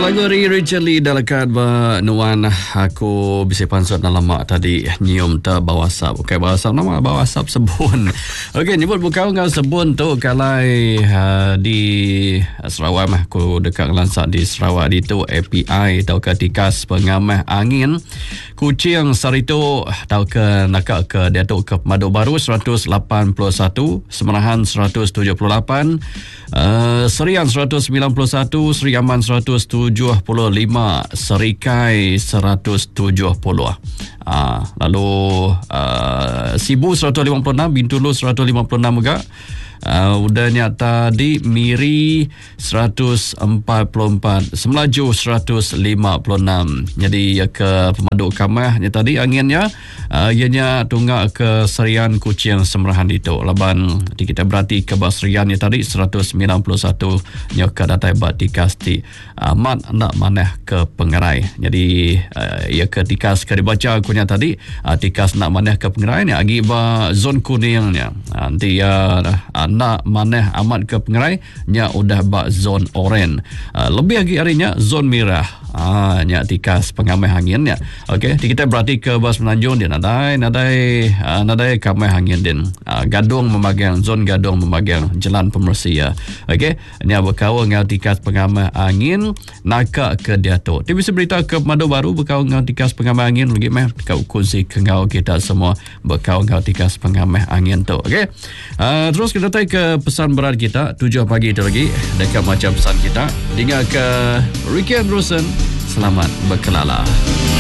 lagu Richard Lee dalakan Nuan aku bisa pansut dalam mak tadi nyium ta bawasap. Okey, bawasap nama bawasap sebun. Okey, nyebut bukan ngau sebun tu kalai di Sarawak mah aku dekat Lansak di Sarawak di tu API tau ke tikas pengamah angin Kuching Sarito tau ke nakak ke dia tu ke Madu Baru 181, Semerahan 178, Serian 191, Seri Aman 175, Serikai 170. Lalu Sibu 156, Bintulu 156 juga. Udahnya tadi Miri 144, Semelaju 156. Jadi ya ke Pemadu Kamahnya tadi anginnya ianya tunggak ke Serian Kuching Semerahan itu. Laban kita berarti ke Basriannya tadi 191 nya ke datai batikas di amat nak maneh ke Pengerai. Jadi ya ke tikas ke dibaca kunya tadi tikas nak maneh ke Pengerai ni agi ba zon kuningnya. Nanti ya nak maneh amat ke Pengerai nya udah bak zon oren. Lebih lagi harinya zon merah. Nya tikas pengamai hanginnya. Okey, kita berarti ke Bas Menanjung dia nadai kamai hangin din. Gadung memagang zon gadung memagang jalan pemersia. Okey, ni berkawan dengan tikas pengamai angin nakak ke dia tu. Dia bisa berita ke Madu Baru berkawan dengan tikas pengamai angin lagi meh kau kunci kengau kita semua berkawan dengan tikas pengamai angin tu. Okey. Terus kita tanya ke pesan berat kita 7 pagi itu lagi dekat macam pesan kita dengar ke Ricky Anderson. Selamat berkelala.